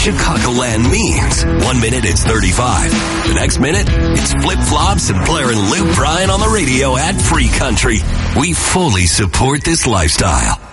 Chicagoland means. 1 minute it's 35. The next minute, it's flip-flops and blaring Luke Bryan on the radio at Free Country. We fully support this lifestyle.